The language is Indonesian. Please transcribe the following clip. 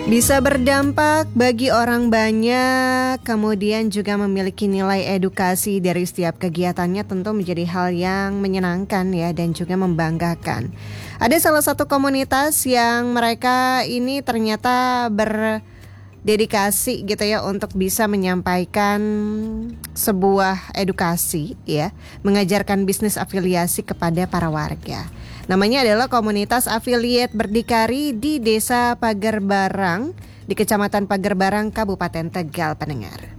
Bisa berdampak bagi orang banyak, kemudian juga memiliki nilai edukasi dari setiap kegiatannya tentu menjadi hal yang menyenangkan ya dan juga membanggakan. Ada salah satu komunitas yang mereka ini ternyata berdedikasi gitu ya untuk bisa menyampaikan sebuah edukasi ya, mengajarkan bisnis afiliasi kepada para warga. Namanya adalah Komunitas Afiliat Berdikari di Desa Pagerbarang di Kecamatan Pagerbarang, Kabupaten Tegal, pendengar.